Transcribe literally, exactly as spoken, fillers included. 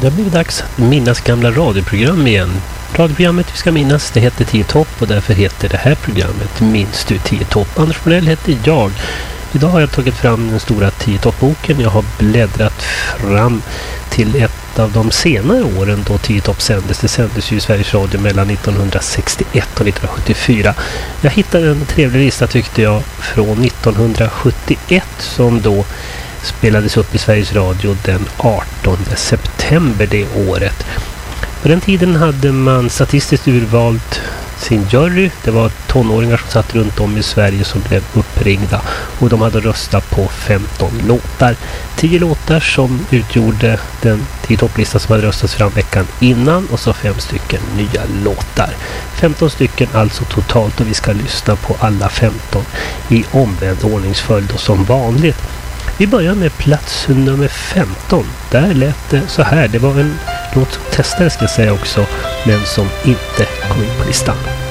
Det har blivit dags att minnas gamla radioprogram igen. Radioprogrammet vi ska minnas, det heter tio topp och därför heter det här programmet Minns du tio topp. Anders Fornell heter jag. Idag har jag tagit fram den stora tio topp-boken. Jag har bläddrat fram till ett av de senare åren då tio topp sändes. Det sändes ju i Sveriges Radio mellan nittonhundrasextioett och nittonhundrasjuttiofyra. Jag hittade en trevlig lista tyckte jag från nittonhundrasjuttioett som då spelades upp i Sveriges Radio den artonde september det året. På den tiden hade man statistiskt urvalt sin jury. Det var tonåringar som satt runt om i Sverige som blev uppringda och de hade röstat på femton låtar. tio låtar som utgjorde den tio topplista som hade röstats fram veckan innan och så fem stycken nya låtar. femton stycken alltså totalt och vi ska lyssna på alla femton i omvänd ordningsföljd och som vanligt. Vi börjar med plats nummer femton. Där lät det så här. Det var en låt som testades ska jag säga också, men som inte kom in på listan.